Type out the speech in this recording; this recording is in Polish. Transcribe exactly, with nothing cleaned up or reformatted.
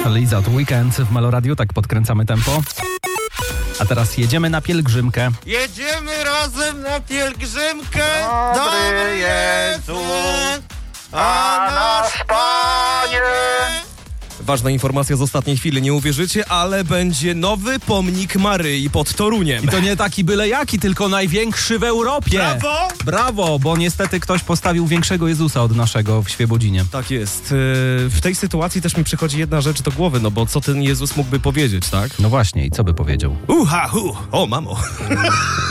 Liza, to Weekend w Meloradiu, tak podkręcamy tempo. A teraz jedziemy na pielgrzymkę. Jedziemy razem na pielgrzymkę. Dobry Jezu, a nasz Panie. Ważna informacja z ostatniej chwili, nie uwierzycie, ale będzie nowy pomnik Maryi pod Toruniem. I to nie taki byle jaki, tylko największy w Europie. Brawo! Brawo, bo niestety ktoś postawił większego Jezusa od naszego w Świebodzinie. Tak jest. Yy, W tej sytuacji też mi przychodzi jedna rzecz do głowy, no bo co ten Jezus mógłby powiedzieć, tak? No właśnie, i co by powiedział? Uha, hu, o mamo.